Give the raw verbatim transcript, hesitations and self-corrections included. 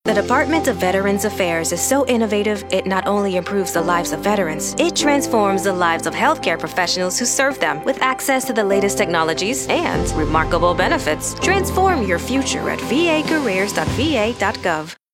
The Department of Veterans Affairs is so innovative, it not only improves the lives of veterans, it transforms the lives of healthcare professionals who serve them with access to the latest technologies and remarkable benefits. Transform your future at v a careers dot v a dot gov.